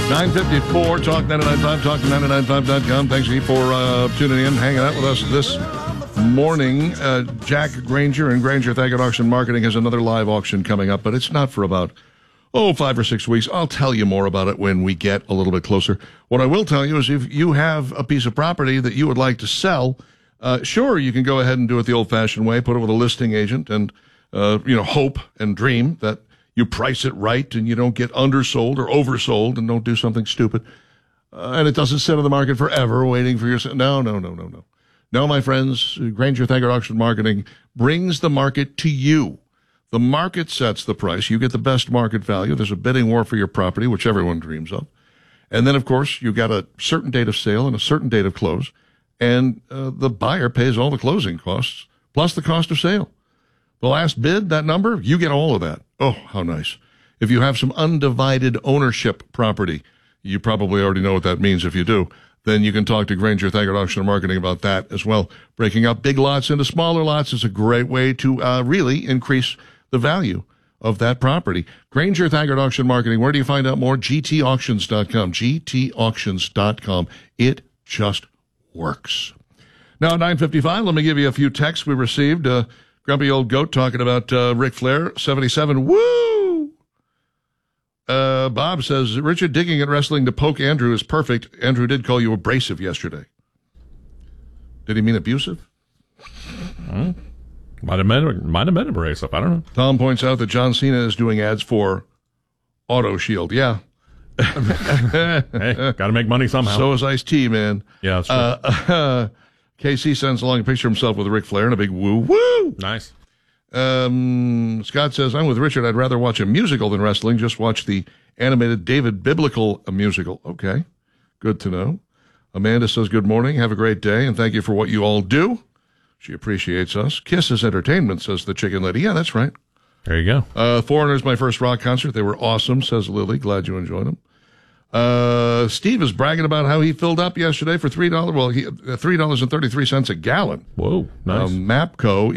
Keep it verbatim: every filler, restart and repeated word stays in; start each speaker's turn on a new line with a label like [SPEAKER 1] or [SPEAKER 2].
[SPEAKER 1] nine fifty-four, Talk ninety-nine point five, talk ninety-nine point five dot com. Thanks, Steve, for uh, tuning in, hanging out with us this morning. Uh, Jack Granger and Granger Thaggart Auction Marketing has another live auction coming up, but it's not for about, oh, five or six weeks. I'll tell you more about it when we get a little bit closer. What I will tell you is if you have a piece of property that you would like to sell, uh, sure, you can go ahead and do it the old-fashioned way, put it with a listing agent and, uh, you know, hope and dream that you price it right and you don't get undersold or oversold and don't do something stupid. Uh, and it doesn't sit on the market forever waiting for your... No, no, no, no, no. No, my friends, Granger Thaggart Auction Marketing brings the market to you. The market sets the price. You get the best market value. There's a bidding war for your property, which everyone dreams of. And then, of course, you got a certain date of sale and a certain date of close. And uh, the buyer pays all the closing costs, plus the cost of sale. The last bid, that number, you get all of that. Oh, how nice. If you have some undivided ownership property, you probably already know what that means if you do, then you can talk to Granger Thaggart Auction Marketing about that as well. Breaking up big lots into smaller lots is a great way to uh, really increase the value of that property. Granger Thaggart Auction Marketing, where do you find out more? G T auctions dot com, G T auctions dot com. It just works. Now, at nine fifty-five, let me give you a few texts we received. Uh, Grumpy Old Goat talking about uh, Ric Flair, seventy-seven. Woo! Uh, Bob says, Richard, digging at wrestling to poke Andrew is perfect. Andrew did call you abrasive yesterday. Did he mean abusive?
[SPEAKER 2] Hmm. Might have meant, might have meant abrasive. I don't know.
[SPEAKER 1] Tom points out that John Cena is doing ads for Auto Shield. Yeah.
[SPEAKER 2] Hey, got to make money somehow.
[SPEAKER 1] So is Ice-T, man.
[SPEAKER 2] Yeah, that's true.
[SPEAKER 1] Uh, uh, K C sends along a picture of himself with Ric Flair and a big woo woo.
[SPEAKER 2] Nice.
[SPEAKER 1] Um, Scott says, I'm with Richard. I'd rather watch a musical than wrestling. Just watch the animated David Biblical musical. Okay. Good to know. Amanda says, good morning. Have a great day. And thank you for what you all do. She appreciates us. Kiss is entertainment, says the chicken lady. Yeah, that's right.
[SPEAKER 2] There you go.
[SPEAKER 1] Uh, Foreigners, my first rock concert. They were awesome, says Lily. Glad you enjoyed them. Uh, Steve is bragging about how he filled up yesterday for three dollars. Well, he, uh, three dollars and thirty-three cents a gallon.
[SPEAKER 2] Whoa, nice.
[SPEAKER 1] Uh, Mapco